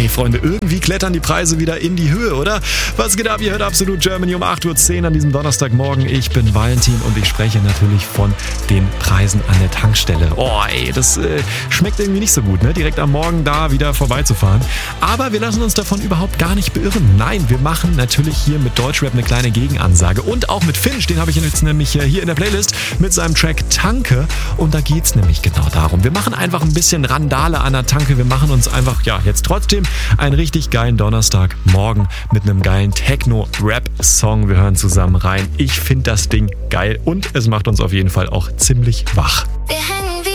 Hey Freunde, irgendwie klettern die Preise wieder in die Höhe, oder? Was geht ab? Ihr hört Absolut Germany um 8.10 Uhr an diesem Donnerstagmorgen. Ich bin Valentin und ich spreche natürlich von den Preisen an der Tankstelle. Oh ey, das schmeckt irgendwie nicht so gut, ne? Direkt am Morgen da wieder vorbeizufahren. Aber wir lassen uns davon überhaupt gar nicht beirren. Nein, wir machen natürlich hier mit Deutschrap eine kleine Gegenansage. Und auch mit Finch, den habe ich jetzt nämlich hier in der Playlist mit seinem Track Tanke. Und da geht's nämlich genau darum. Wir machen einfach ein bisschen Randale an der Tanke. Wir machen uns einfach, jetzt trotzdem einen richtig geilen Donnerstagmorgen mit einem geilen Techno-Rap-Song. Wir hören zusammen rein. Ich finde das Ding geil und es macht uns auf jeden Fall auch ziemlich wach. Wir hängen wie